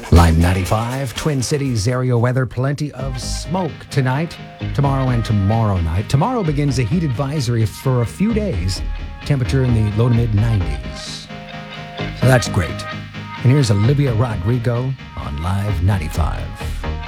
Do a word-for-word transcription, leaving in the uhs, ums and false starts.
Live ninety-five, Twin Cities area weather. Plenty of smoke tonight, tomorrow, and tomorrow night. Tomorrow begins a heat advisory for a few days. Temperature in the low to mid nineties. So that's great. And here's Olivia Rodrigo on Live ninety-five.